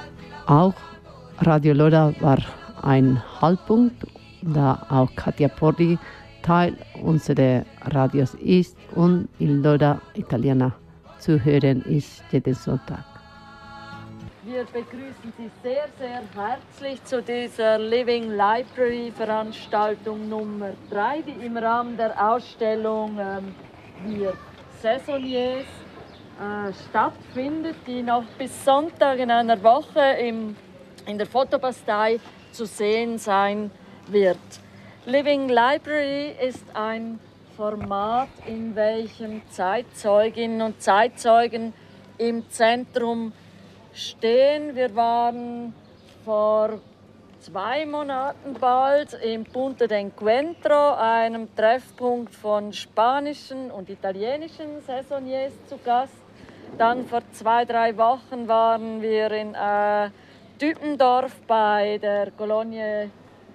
Auch Radio Loda war ein Haltpunkt, da auch Katia Porri Teil unseres Radios ist und in Loda Italiana zu hören ist jeden Sonntag. Wir begrüßen Sie sehr, sehr herzlich zu dieser Living Library Veranstaltung Nummer 3, die im Rahmen der Ausstellung Wir Saisonniers stattfindet, die noch bis Sonntag in einer Woche in der Fotobastei zu sehen sein wird. Living Library ist ein Format, in welchem Zeitzeuginnen und Zeitzeugen im Zentrum stehen. Wir waren vor 2 Monaten bald im Punto d'Encuentro, einem Treffpunkt von spanischen und italienischen Saisonniers zu Gast. Dann vor 2-3 Wochen waren wir in Düppendorf bei der Colonie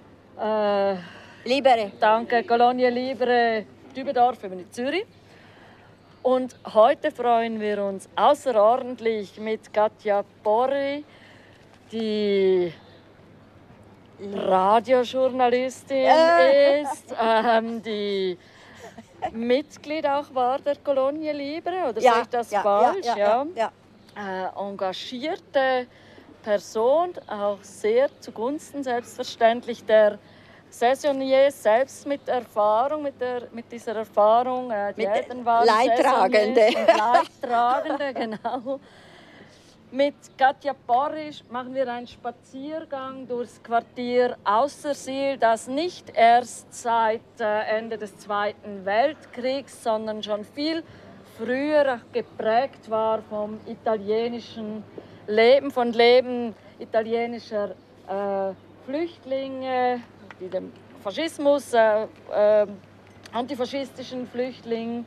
Libere. Danke, Colonie Libere Dübendorf in Zürich. Und heute freuen wir uns außerordentlich mit Katia Porri, die Radiojournalistin ist, die Mitglied auch war der Colonie Libre, oder sehe ich das falsch? Ja. Engagierte Person, auch sehr zugunsten selbstverständlich der Saisonniers selbst mit Erfahrung, mit dieser Erfahrung, die Eltern waren Leidtragende. Leidtragende, genau. Mit Katia Porri machen wir einen Spaziergang durchs Quartier Aussersihl, das nicht erst seit Ende des Zweiten Weltkriegs, sondern schon viel früher geprägt war vom italienischen Leben, von Leben italienischer Flüchtlinge, die dem Faschismus, antifaschistischen Flüchtlingen,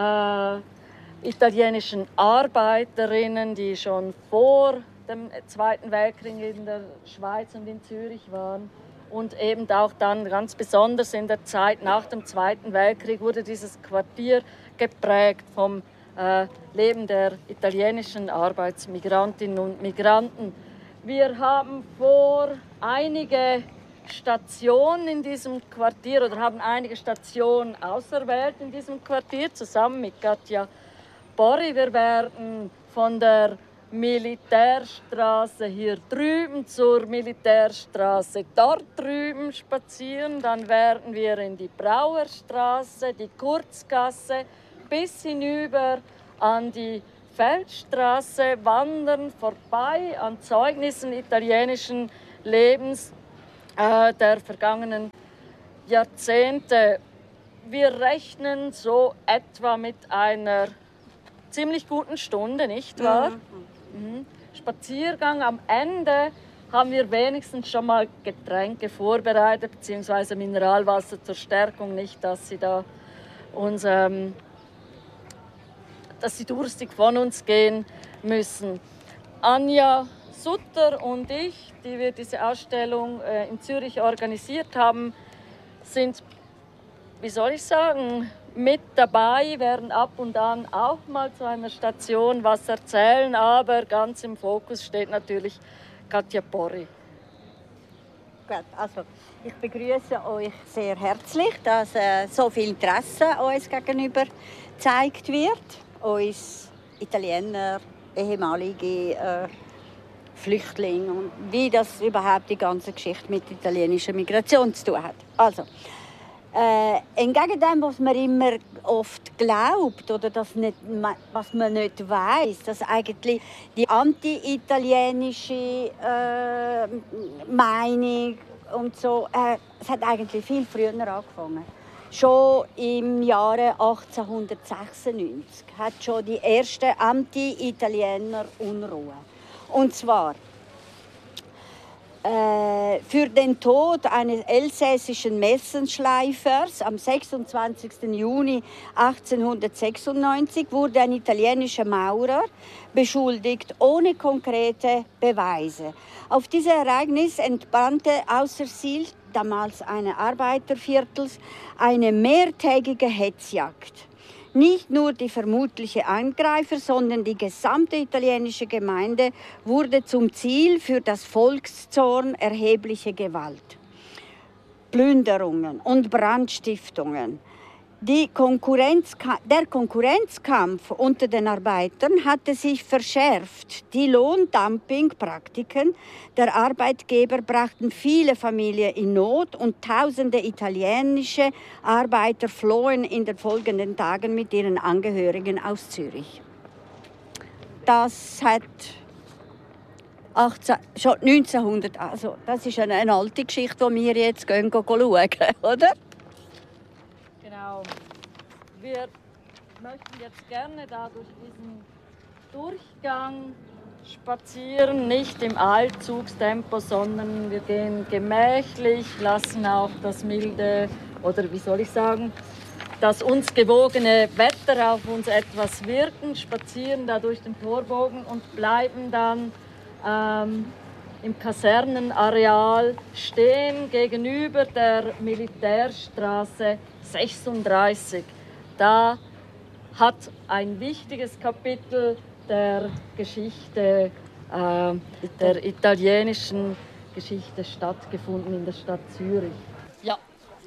italienischen Arbeiterinnen, die schon vor dem Zweiten Weltkrieg in der Schweiz und in Zürich waren. Und eben auch dann ganz besonders in der Zeit nach dem Zweiten Weltkrieg wurde dieses Quartier geprägt vom Leben der italienischen Arbeitsmigrantinnen und Migranten. Wir haben vor, einige Stationen in diesem Quartier oder haben einige Stationen auserwählt in diesem Quartier zusammen mit Katia Porri. Wir werden von der Militärstraße hier drüben zur Militärstraße dort drüben spazieren. Dann werden wir in die Brauerstraße, die Kurzgasse bis hinüber an die Feldstraße wandern, vorbei an Zeugnissen italienischen Lebens der vergangenen Jahrzehnte. Wir rechnen so etwa mit einer ziemlich guten Stunde, nicht wahr? Mhm. Spaziergang. Am Ende haben wir wenigstens schon mal Getränke vorbereitet, beziehungsweise Mineralwasser zur Stärkung, nicht, dass sie da uns, dass sie durstig von uns gehen müssen. Anja Sutter und ich, die wir diese Ausstellung in Zürich organisiert haben, sind, wie soll ich sagen, mit dabei, werden ab und an auch mal zu einer Station was erzählen, aber ganz im Fokus steht natürlich Katia Porri. Gut, also ich begrüße euch sehr herzlich, dass so viel Interesse uns gegenüber gezeigt wird. Uns Italiener, ehemalige Flüchtlinge und wie das überhaupt die ganze Geschichte mit italienischer Migration zu tun hat. Also, entgegen dem, was man immer oft glaubt oder das nicht, was man nicht weiß, dass eigentlich die anti-italienische Meinung und so, es hat eigentlich viel früher angefangen. Schon im Jahre 1896 hat schon die erste Anti-Italiener Unruhe. Und zwar für den Tod eines elsässischen Messenschleifers am 26. Juni 1896 wurde ein italienischer Maurer beschuldigt, ohne konkrete Beweise. Auf dieses Ereignis entbrannte Aussersihl, damals eine Arbeiterviertels, eine mehrtägige Hetzjagd. Nicht nur die vermutliche Angreifer, sondern die gesamte italienische Gemeinde wurde zum Ziel für das Volkszorn erhebliche Gewalt. Plünderungen und Brandstiftungen. Der Konkurrenzkampf unter den Arbeitern hatte sich verschärft. Die Lohndumpingpraktiken der Arbeitgeber brachten viele Familien in Not und tausende italienische Arbeiter flohen in den folgenden Tagen mit ihren Angehörigen aus Zürich. Das hat schon 1900, also das ist eine alte Geschichte, die wir jetzt schauen, oder? Genau. Wir möchten jetzt gerne da durch diesen Durchgang spazieren, nicht im Eilzugstempo, sondern wir gehen gemächlich, lassen auch das milde, oder wie soll ich sagen, das uns gewogene Wetter auf uns etwas wirken, spazieren da durch den Torbogen und bleiben dann im Kasernenareal stehen gegenüber der Militärstraße 36. Da hat ein wichtiges Kapitel der Geschichte, der italienischen Geschichte stattgefunden in der Stadt Zürich. Ja.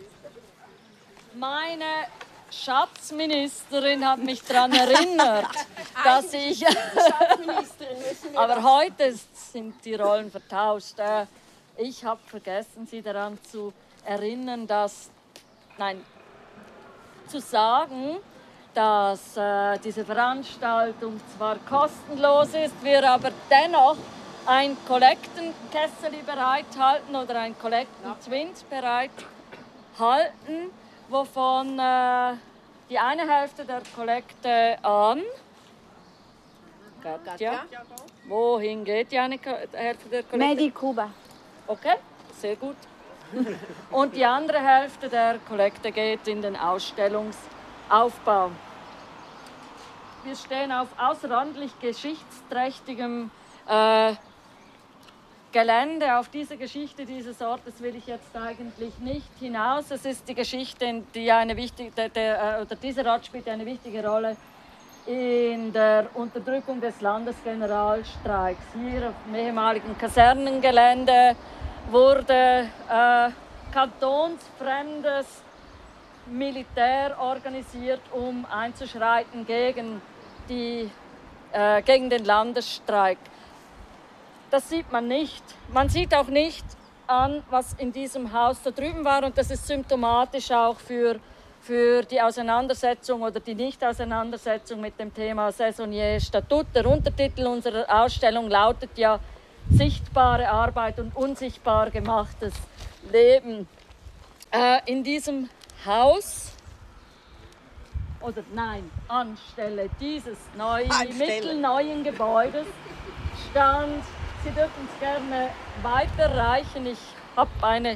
Meine Schatzministerin hat mich daran erinnert, dass ich... Aber heute sind die Rollen vertauscht. Ich habe vergessen, Sie daran zu erinnern, zu sagen, dass diese Veranstaltung zwar kostenlos ist, wir aber dennoch ein Kollektenkessel bereithalten oder ein Kollektenzwind bereithalten, wovon die eine Hälfte der Kollekte an Katja. Wohin geht die eine Hälfte der Kollekte? Medicuba. Okay, sehr gut. Und die andere Hälfte der Kollekte geht in den Ausstellungsaufbau. Wir stehen auf außerordentlich geschichtsträchtigem Gelände. Auf diese Geschichte dieses Ortes will ich jetzt eigentlich nicht hinaus. Es ist die Geschichte, die eine wichtige, oder dieser Ort spielt eine wichtige Rolle in der Unterdrückung des Landesgeneralstreiks. Hier auf dem ehemaligen Kasernengelände wurde kantonsfremdes Militär organisiert, um einzuschreiten gegen den Landesstreik. Das sieht man nicht. Man sieht auch nicht an, was in diesem Haus da drüben war. Und das ist symptomatisch auch für die Auseinandersetzung oder die Nicht-Auseinandersetzung mit dem Thema Saisonnier-Statut. Der Untertitel unserer Ausstellung lautet ja sichtbare Arbeit und unsichtbar gemachtes Leben. In diesem Haus, oder nein, anstelle dieses mittelneuen Gebäudes stand, Sie dürfen es gerne weiterreichen, ich habe eine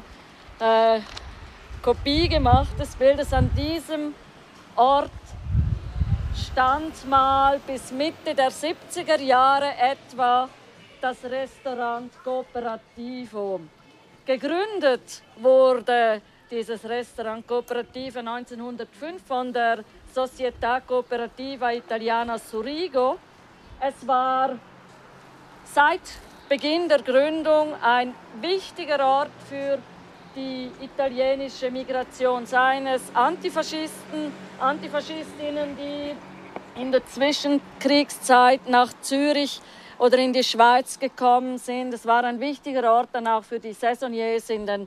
Kopie gemacht des Bildes. An diesem Ort stand mal bis Mitte der 70er Jahre etwa das Restaurant Cooperativo. Gegründet wurde dieses Restaurant Cooperativo 1905 von der Società Cooperativa Italiana Zurigo. Es war seit Beginn der Gründung ein wichtiger Ort für die italienische Migration, seien es Antifaschisten, Antifaschistinnen, die in der Zwischenkriegszeit nach Zürich oder in die Schweiz gekommen sind. Es war ein wichtiger Ort dann auch für die Saisonniers ab den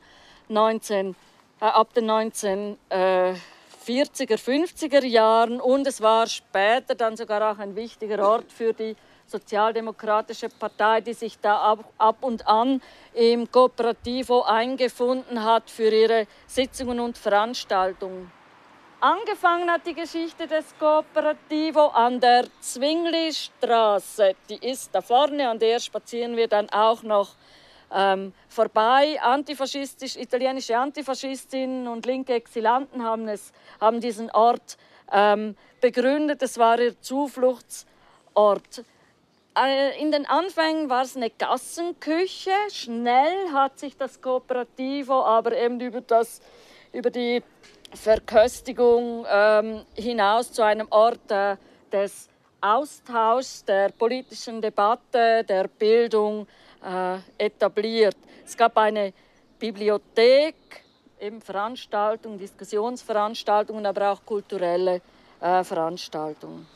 1940er, 50er Jahren, und es war später dann sogar auch ein wichtiger Ort für die Sozialdemokratische Partei, die sich da ab und an im Cooperativo eingefunden hat für ihre Sitzungen und Veranstaltungen. Angefangen hat die Geschichte des Cooperativo an der Zwingli-Straße. Die ist da vorne, an der spazieren wir dann auch noch vorbei. Italienische Antifaschistinnen und linke Exilanten haben diesen Ort begründet. Es war ihr Zufluchtsort. In den Anfängen war es eine Gassenküche. Schnell hat sich das Cooperativo aber eben über die Verköstigung hinaus zu einem Ort des Austauschs, der politischen Debatte, der Bildung etabliert. Es gab eine Bibliothek, eben Veranstaltungen, Diskussionsveranstaltungen, aber auch kulturelle Veranstaltungen.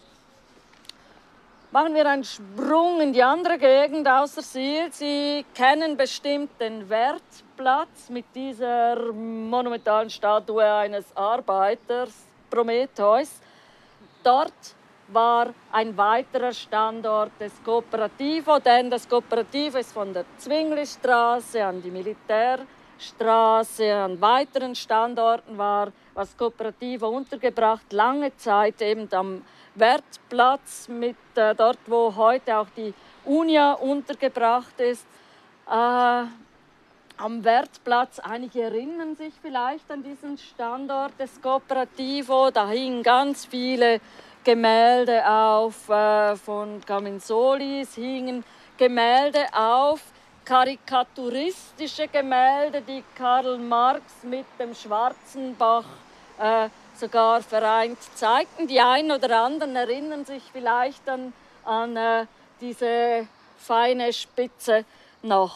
Machen wir einen Sprung in die andere Gegend außer Siel. Sie kennen bestimmt den Wertplatz mit dieser monumentalen Statue eines Arbeiters, Prometheus. Dort war ein weiterer Standort des Kooperativo, denn das Kooperativo ist von der Zwinglistraße an die Militärstraße, an weiteren Standorten war das Kooperativo untergebracht, lange Zeit eben am Wertplatz, mit dort, wo heute auch die Unia untergebracht ist. Am Wertplatz, einige erinnern sich vielleicht an diesen Standort des Kooperativo, da hingen ganz viele Gemälde auf von Caminsoli, es hingen Gemälde auf, karikaturistische Gemälde, die Karl Marx mit dem Schwarzenbach sogar vereint zeigten. Die einen oder anderen erinnern sich vielleicht an diese feine Spitze noch.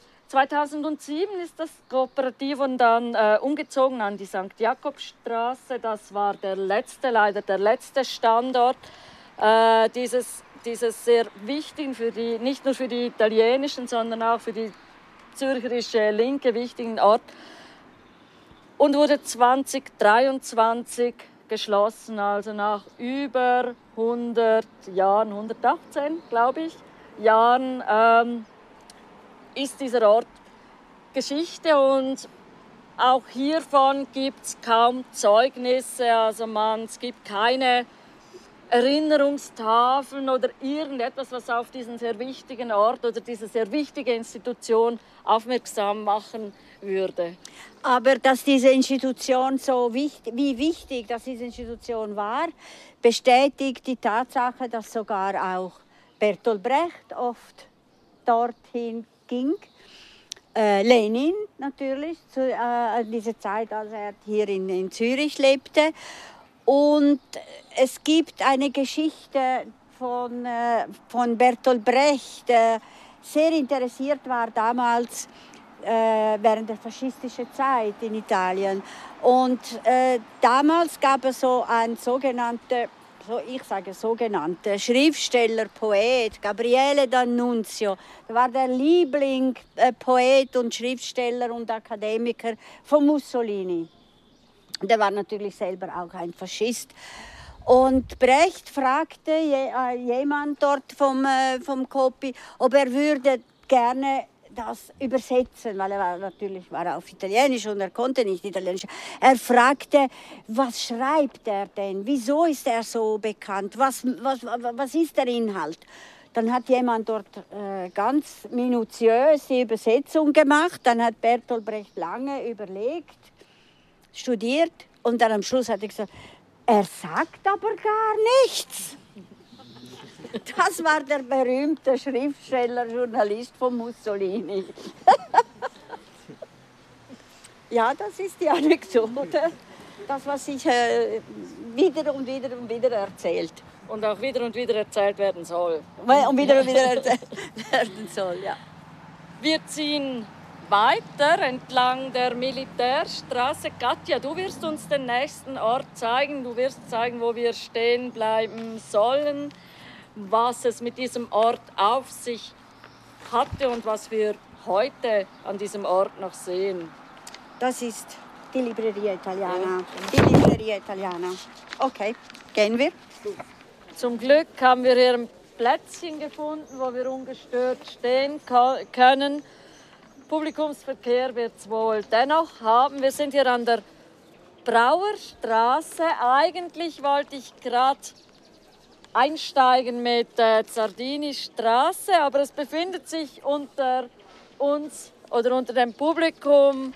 2007 ist das Kooperativo dann umgezogen an die St. Jakobstraße. Das war leider der letzte Standort dieses sehr wichtigen, nicht nur für die italienischen, sondern auch für die zürcherische Linke wichtigen Ort. Und wurde 2023 geschlossen, also nach über 100 Jahren, 118, glaube ich, Jahren, ist dieser Ort Geschichte und auch hiervon gibt es kaum Zeugnisse. Also es gibt keine Erinnerungstafeln oder irgendetwas, was auf diesen sehr wichtigen Ort oder diese sehr wichtige Institution aufmerksam machen würde. Aber dass diese Institution wie wichtig dass diese Institution war, bestätigt die Tatsache, dass sogar auch Bertolt Brecht oft dorthin ging. Lenin natürlich, zu dieser Zeit, als er hier in Zürich lebte. Und es gibt eine Geschichte von Bertolt Brecht, der sehr interessiert war damals während der faschistischen Zeit in Italien. Und damals gab es so ein sogenannter Schriftsteller, Poet, Gabriele D'Annunzio. Er war der Poet und Schriftsteller und Akademiker von Mussolini. Der war natürlich selber auch ein Faschist. Und Brecht fragte jemand dort vom Kopi, ob er würde gerne das übersetzen, weil natürlich war auf Italienisch und er konnte nicht Italienisch. Er fragte, was schreibt er denn? Wieso ist er so bekannt? Was ist der Inhalt? Dann hat jemand dort ganz minutiös die Übersetzung gemacht. Dann hat Bertolt Brecht lange überlegt, studiert und dann am Schluss hat er gesagt, er sagt aber gar nichts. Das war der berühmte Schriftsteller, Journalist von Mussolini. Ja, das ist die Anekdote. Das, was sich wieder und wieder erzählt. Und auch wieder und wieder erzählt werden soll. Und wieder erzählt werden soll, ja. Wir ziehen weiter entlang der Militärstraße. Katja, du wirst uns den nächsten Ort zeigen. Du wirst zeigen, wo wir stehen bleiben sollen, was es mit diesem Ort auf sich hatte und was wir heute an diesem Ort noch sehen. Das ist die Libreria Italiana. Die Libreria Italiana. Okay, gehen wir. Zum Glück haben wir hier ein Plätzchen gefunden, wo wir ungestört stehen können. Publikumsverkehr wird es wohl dennoch haben. Wir sind hier an der Brauerstraße. Eigentlich wollte ich gerade einsteigen mit Zardini-Straße, aber es befindet sich unter uns oder unter dem Publikum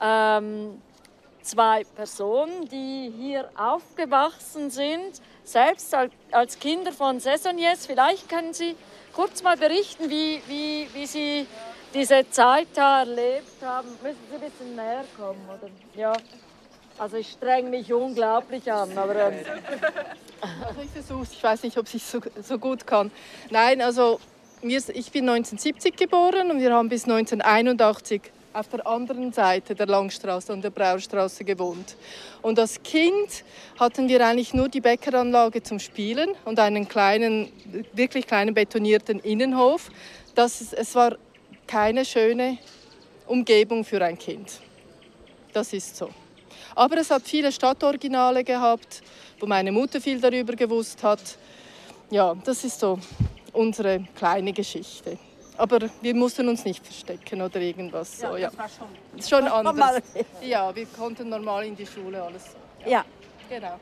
zwei Personen, die hier aufgewachsen sind, selbst als Kinder von Saisonniers. Vielleicht können Sie kurz mal berichten, wie Sie diese Zeit da erlebt haben. Müssen Sie ein bisschen näher kommen, oder? Ja. Also ich streng mich unglaublich an, aber Also ich versuche, ich weiß nicht, ob ich es so gut kann. Nein, also ich bin 1970 geboren und wir haben bis 1981 auf der anderen Seite der Langstraße und der Brauerstraße gewohnt. Und als Kind hatten wir eigentlich nur die Bäckeranlage zum Spielen und einen kleinen, wirklich kleinen betonierten Innenhof. Es war keine schöne Umgebung für ein Kind. Das ist so. Aber es hat viele Stadtoriginale gehabt, wo meine Mutter viel darüber gewusst hat. Ja, das ist so unsere kleine Geschichte. Aber wir mussten uns nicht verstecken oder irgendwas. So, ja. Das war schon anders. Ja, wir konnten normal in die Schule, alles so. Ja. Genau.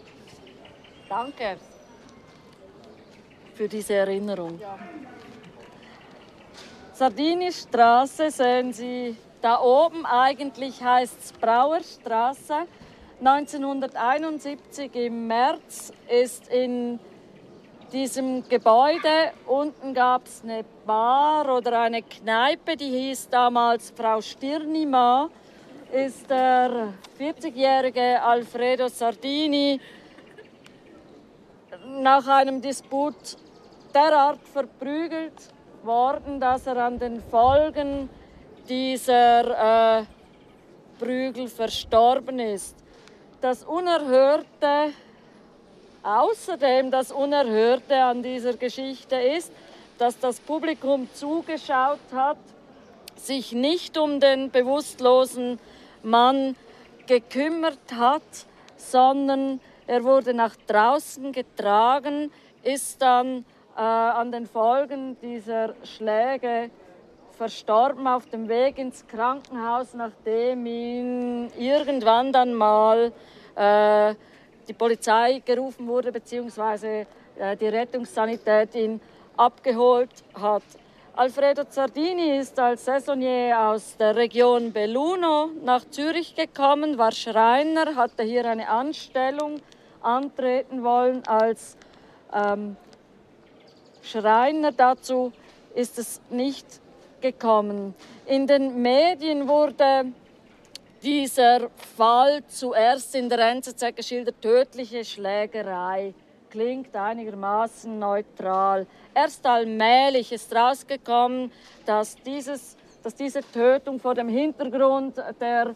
danke für diese Erinnerung. Ja. Sardinistraße sehen Sie da oben, eigentlich heißt es Brauerstraße. 1971 im März ist in diesem Gebäude, unten gab es eine Bar oder eine Kneipe, die hieß damals Frau Stirnima, ist der 40-jährige Alfredo Sardini nach einem Disput derart verprügelt worden, dass er an den Folgen dieser Prügel verstorben ist. Das Unerhörte an dieser Geschichte ist, dass das Publikum zugeschaut hat, sich nicht um den bewusstlosen Mann gekümmert hat, sondern er wurde nach draußen getragen, ist dann an den Folgen dieser Schläge verstorben auf dem Weg ins Krankenhaus, nachdem ihn irgendwann dann mal die Polizei gerufen wurde, beziehungsweise die Rettungssanität ihn abgeholt hat. Alfredo Sardini ist als Saisonnier aus der Region Belluno nach Zürich gekommen, war Schreiner, hatte hier eine Anstellung antreten wollen als Schreiner. Dazu ist es nicht gekommen. In den Medien wurde dieser Fall zuerst in der NZZ geschildert, tödliche Schlägerei. Klingt einigermaßen neutral. Erst allmählich ist rausgekommen, dass diese Tötung vor dem Hintergrund der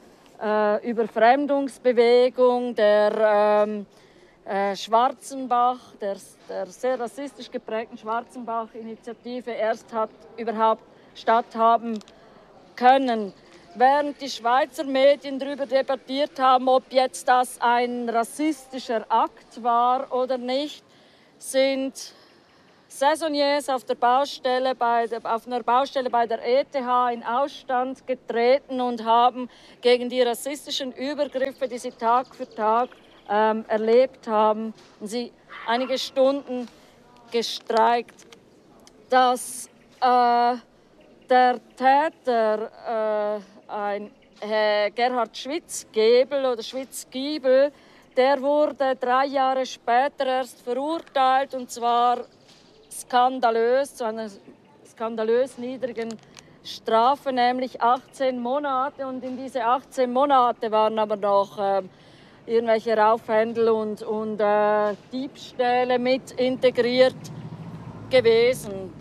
Überfremdungsbewegung, der Schwarzenbach, der sehr rassistisch geprägten Schwarzenbach-Initiative erst hat überhaupt statthaben können. Während die Schweizer Medien darüber debattiert haben, ob jetzt das ein rassistischer Akt war oder nicht, sind Saisonniers auf einer Baustelle bei der ETH in Ausstand getreten und haben gegen die rassistischen Übergriffe, die sie Tag für Tag erlebt haben, und sie einige Stunden gestreikt. Dass der Täter, ein Gerhard Schwitzgiebel oder Schwitzgiebel, der wurde 3 Jahre später erst verurteilt, und zwar skandalös, zu einer skandalös niedrigen Strafe, nämlich 18 Monate. Und in diese 18 Monate waren aber noch irgendwelche Raufhändel und Diebstähle mit integriert gewesen.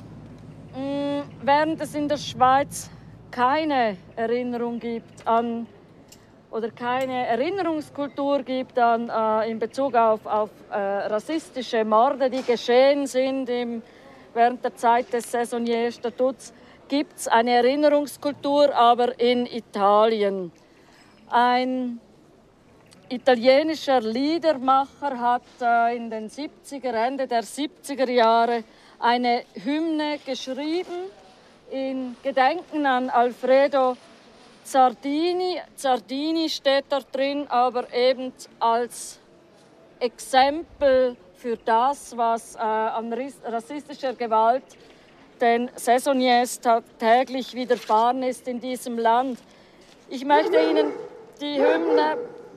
Während es in der Schweiz keine Erinnerung gibt an oder keine Erinnerungskultur gibt in Bezug auf rassistische Morde, die geschehen sind während der Zeit des Saisonnier-Statuts, gibt es eine Erinnerungskultur, aber in Italien. Ein italienischer Liedermacher hat Ende der 70er Jahre eine Hymne geschrieben in Gedenken an Alfredo Sardini. Sardini steht dort drin, aber eben als Exempel für das, was an rassistischer Gewalt den Saisonniers täglich widerfahren ist in diesem Land. Ich möchte Ihnen die Hymne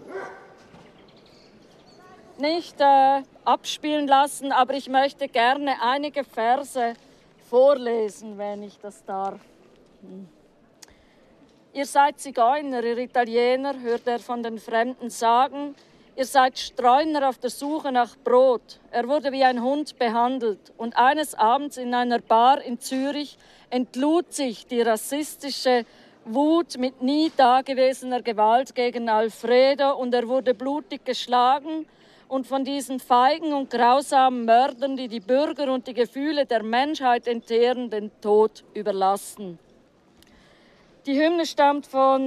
nicht abspielen lassen, aber ich möchte gerne einige Verse vorlesen, wenn ich das darf. Ihr seid Zigeuner, ihr Italiener, hört er von den Fremden sagen. Ihr seid Streuner auf der Suche nach Brot. Er wurde wie ein Hund behandelt. Und eines Abends in einer Bar in Zürich entlud sich die rassistische Wut mit nie dagewesener Gewalt gegen Alfredo und er wurde blutig geschlagen und von diesen feigen und grausamen Mördern, die die Bürger und die Gefühle der Menschheit entehren, den Tod überlassen. Die Hymne stammt von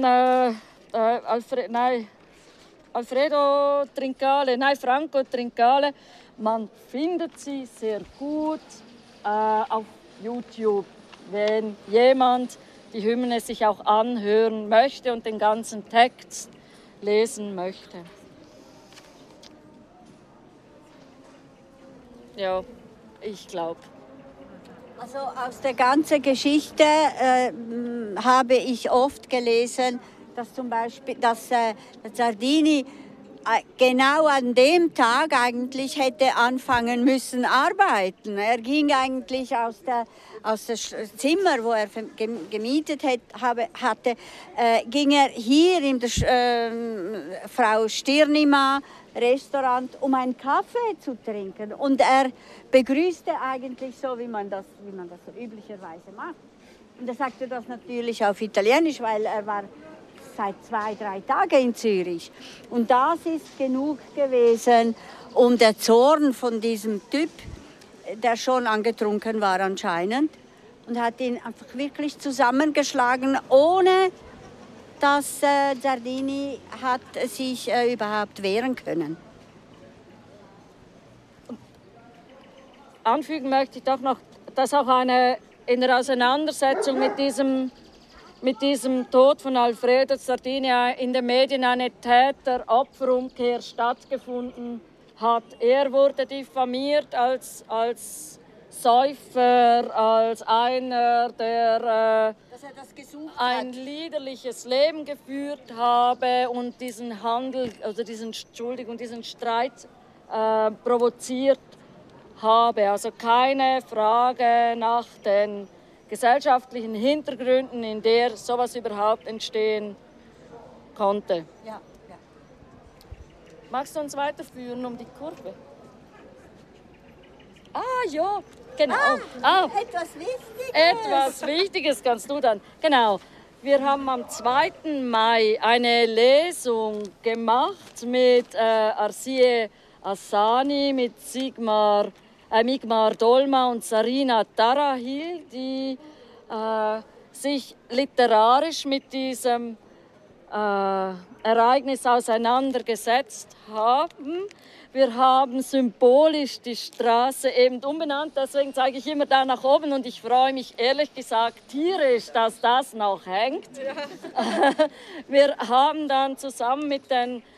Franco Trincale. Man findet sie sehr gut auf YouTube, wenn jemand die Hymne sich auch anhören möchte und den ganzen Text lesen möchte. Ja, ich glaube. Also aus der ganzen Geschichte habe ich oft gelesen, dass zum Beispiel, dass Sardini genau an dem Tag eigentlich hätte anfangen müssen arbeiten. Er ging eigentlich aus dem Zimmer, wo er gemietet hatte, ging er hier in das Frau Stirnima Restaurant, um einen Kaffee zu trinken. Und er begrüßte eigentlich so, wie man das so üblicherweise macht. Und er sagte das natürlich auf Italienisch, weil er war seit 2-3 Tagen in Zürich. Und das ist genug gewesen, um der Zorn von diesem Typ, der schon angetrunken war anscheinend, und hat ihn einfach wirklich zusammengeschlagen, ohne dass Sardini hat sich überhaupt wehren können. Anfügen möchte ich doch noch, dass auch in der Auseinandersetzung mit diesem Tod von Alfredo Sardini in den Medien eine Täter-Opfer-Umkehr stattgefunden hat. Er wurde diffamiert als Säufer, als einer, der ein liederliches Leben geführt habe und diesen Handel, also diesen Streit provoziert habe. Also keine Frage nach den gesellschaftlichen Hintergründen, in der sowas überhaupt entstehen konnte. Ja. Magst du uns weiterführen um die Kurve? Ja, genau. Etwas Wichtiges. Etwas Wichtiges kannst du dann. Genau. Wir haben am 2. Mai eine Lesung gemacht mit Arsie Assani, mit Migmar Dolma und Sarina Tarahil, die sich literarisch mit diesem Ereignis auseinandergesetzt haben. Wir haben symbolisch die Straße eben umbenannt, deswegen zeige ich immer da nach oben und ich freue mich ehrlich gesagt tierisch, dass das noch hängt. Ja. Wir haben dann zusammen mit den